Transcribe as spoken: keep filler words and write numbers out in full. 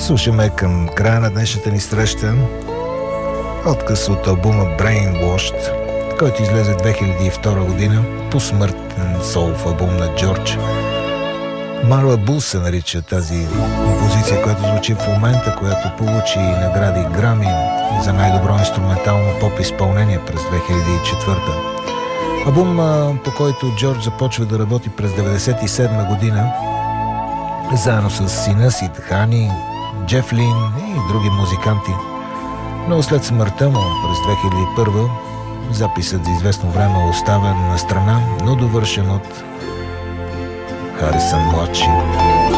Слушаме към края на днешната ни среща отказ от албума Brainwashed, който излезе две хиляди и втора година, посмъртен солов албум на Джордж. Марла Бул се нарича тази композиция, която звучи в момента, която получи награди Грами за най-добро инструментално поп изпълнение през две хиляди и четвърта. Албум, по който Джордж започва да работи през деветдесет и седма година, заедно с сина си Тхани, Джеф Лин и други музиканти. Но след смъртта му през две хиляди и първа записът за известно време е оставен на страна, но довършен от Харисън младши.